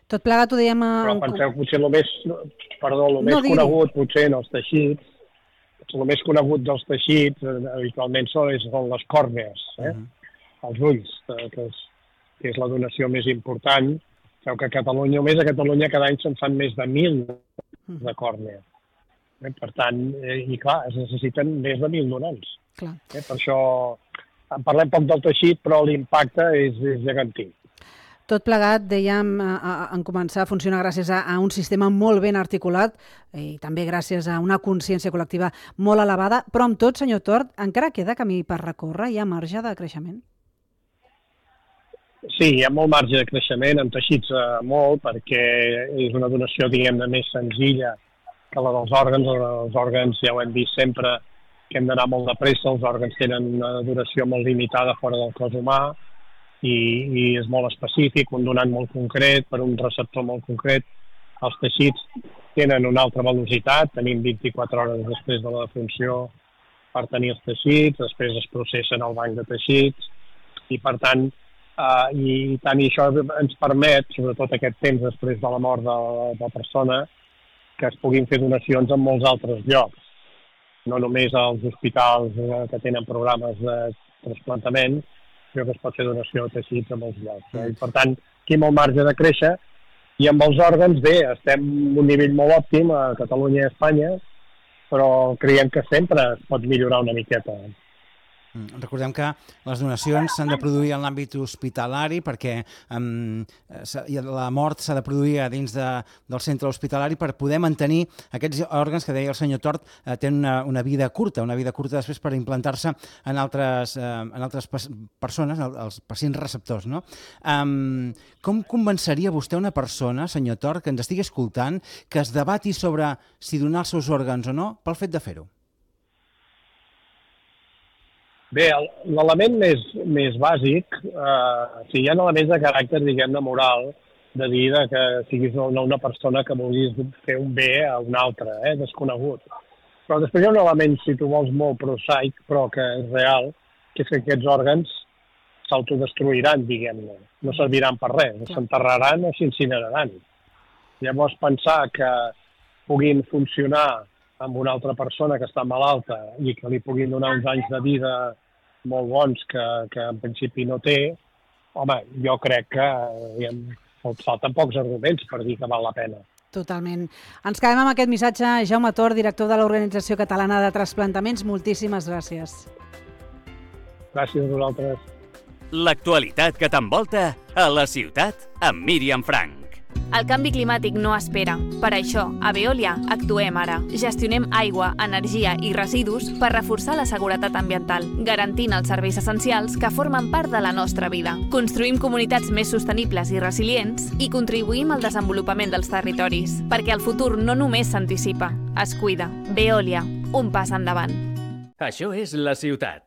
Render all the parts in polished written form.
Tot plegat ho dèiem... Però penseu, potser el més conegut, potser en els teixits, el més conegut dels teixits habitualment són les còrnees, els ulls, que és la donació més important. Sabeu que a Catalunya cada any se'n fan més de 1.000 de còrnea. Per tant, i clar, es necessiten més de 1.000 donants. Per això parlem poc del teixit, però l'impacte és gegantí. Tot plegat, dèiem, en començar a funcionar gràcies a un sistema molt ben articulat i també gràcies a una consciència col·lectiva molt elevada, però amb tot, senyor Tort, encara queda camí per recórrer? Hi ha marge de creixement? Sí, hi ha molt marge de creixement, en teixits molt, perquè és una donació, diguem-ne, més senzilla que la dels òrgans. Els òrgans, ja ho hem vist sempre, que hem d'anar molt de pressa, els òrgans tenen una duració molt limitada fora del cos humà, i és molt específic, un donant molt concret, per un receptor molt concret. Els teixits tenen una altra velocitat, tenim 24 hores després de la defunció per tenir els teixits, després es processen al banc de teixits, i per tant, això ens permet, sobretot aquest temps després de la mort de la persona, que es puguin fer donacions en molts altres llocs, no només als hospitals que tenen programes de trasplantament, que es pot fer donació de teixits a molts llocs. I per tant, aquí molt marge de créixer, i amb els òrgans, bé, estem en un nivell molt òptim a Catalunya i a Espanya, però creiem que sempre es pot millorar una miqueta. Recordem que les donacions s'han de produir en l'àmbit hospitalari perquè la mort s'ha de produir a dins del centre hospitalari per poder mantenir aquests òrgans que deia el senyor Tort tenen una vida curta després per implantar-se en altres persones, els pacients receptors. No? Com convenceria vostè una persona, senyor Tort, que ens estigui escoltant, que es debati sobre si donar els seus òrgans o no pel fet de fer-ho? Bé, l'element més bàsic, hi ha elements de caràcter, diguem-ne, moral, de dir que siguis una persona que vulguis fer un bé a una altra, desconegut. Però després hi ha un element, si tu vols, molt prosaic, però que és real, que és que aquests òrgans s'autodestruiran, diguem-ne. No serviran per res, s'enterraran o s'incineraran. Llavors, pensar que puguin funcionar amb una altra persona que està malalta i que li puguin donar uns anys de vida molt bons que en principi no té, home, jo crec que falten pocs arguments per dir que val la pena. Totalment. Ens quedem amb aquest missatge. Jaume Tort, director de l'Organització Catalana de Trasplantaments, moltíssimes gràcies. Gràcies a vosaltres. L'actualitat que t'envolta a la ciutat amb Míriam Frank. El canvi climàtic no espera. Per això, a Veolia actuem ara. Gestionem aigua, energia i residus per reforçar la seguretat ambiental, garantint els serveis essencials que formen part de la nostra vida. Construïm comunitats més sostenibles i resilients i contribuïm al desenvolupament dels territoris, perquè el futur no només s'anticipa, es cuida. Veolia, un pas endavant. Això és la ciutat.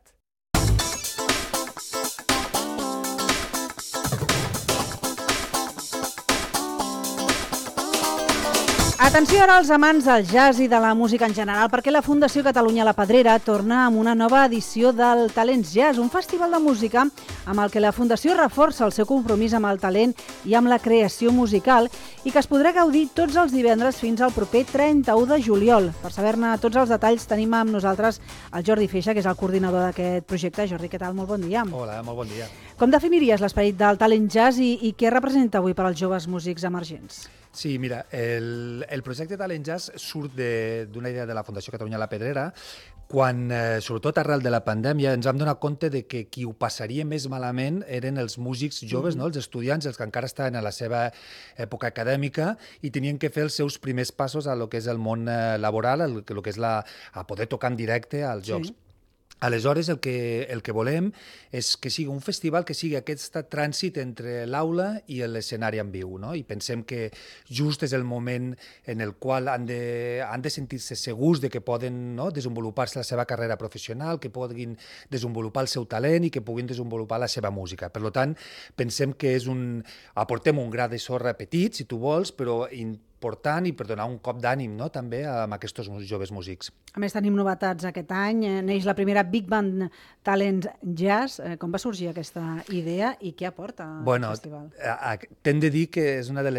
Atenció ara als amants del jazz i de la música en general, perquè la Fundació Catalunya La Pedrera torna amb una nova edició del Talents Jazz, un festival de música amb el que la Fundació reforça el seu compromís amb el talent i amb la creació musical i que es podrà gaudir tots els divendres fins al proper 31 de juliol. Per saber-ne tots els detalls tenim amb nosaltres el Jordi Feixa, que és el coordinador d'aquest projecte. Jordi, què tal? Molt bon dia. Hola, molt bon dia. Com definiries l'esperit del Talent Jazz i què representa avui per als joves músics emergents? Sí, mira, el projecte Talent Jazz surt d'una idea de la Fundació Catalunya La Pedrera quan, sobretot arrel de la pandèmia, ens vam donar compte de que qui ho passaria més malament eren els músics joves, no? Els estudiants, els que encara estaven a la seva època acadèmica i tenien que fer els seus primers passos a lo que és el món laboral, a poder tocar en directe als jocs. Aleshores, el que volem és que sigui un festival que sigui aquest trànsit entre l'aula i l'escenari en viu, no? I pensem que just és el moment en el qual han de sentir-se segurs de que poden, no, desenvolupar-se la seva carrera professional, que puguin desenvolupar el seu talent i que puguin desenvolupar la seva música. Per tant, pensem que aportem un gra de sorra petit, si tu vols, però important i per donar un cop d'ànim, no?, també amb aquests joves músics. A més, tenim novetats aquest any. Neix la primera Big Band Talent Jazz. Com va sorgir aquesta idea i què aporta al festival? T'hem de dir que és una de les